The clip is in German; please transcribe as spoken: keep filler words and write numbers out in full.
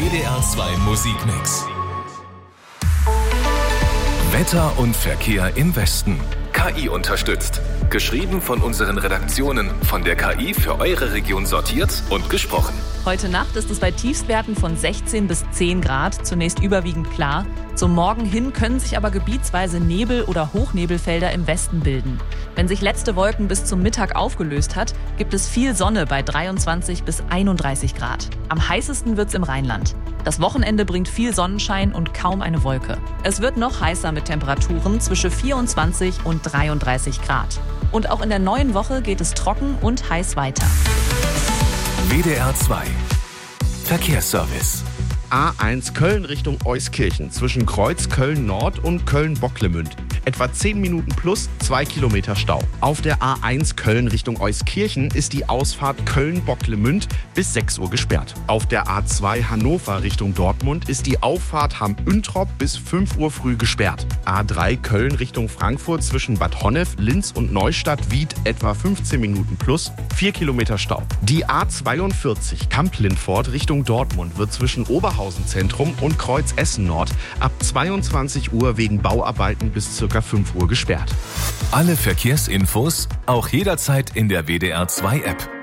D R zwei Musikmix. Wetter und Verkehr im Westen. K I unterstützt. Geschrieben von unseren Redaktionen, von der K I für eure Region sortiert und gesprochen. Heute Nacht ist es bei Tiefstwerten von sechzehn bis zehn Grad, zunächst überwiegend klar. Zum Morgen hin können sich aber gebietsweise Nebel- oder Hochnebelfelder im Westen bilden. Wenn sich letzte Wolken bis zum Mittag aufgelöst hat, gibt es viel Sonne bei dreiundzwanzig bis einunddreißig Grad. Am heißesten wird's im Rheinland. Das Wochenende bringt viel Sonnenschein und kaum eine Wolke. Es wird noch heißer mit Temperaturen zwischen vierundzwanzig und dreiunddreißig Grad. Und auch in der neuen Woche geht es trocken und heiß weiter. W D R zwei Verkehrsservice. A eins Köln Richtung Euskirchen zwischen Kreuz Köln-Nord und Köln-Bocklemünd. Etwa zehn Minuten plus zwei Kilometer Stau. Auf der A eins Köln Richtung Euskirchen ist die Ausfahrt Köln-Bocklemünd bis sechs Uhr gesperrt. Auf der A zwei Hannover Richtung Dortmund ist die Auffahrt Hamm-Üntrop bis fünf Uhr früh gesperrt. A drei Köln Richtung Frankfurt zwischen Bad Honnef, Linz und Neustadt-Wied etwa fünfzehn Minuten plus vier Kilometer Stau. Die A zweiundvierzig Kamp-Lindfort Richtung Dortmund wird zwischen Oberhausen Zentrum und Kreuz Essen Nord ab zweiundzwanzig Uhr wegen Bauarbeiten bis ca. fünf Uhr gesperrt. Alle Verkehrsinfos auch jederzeit in der W D R zwei App.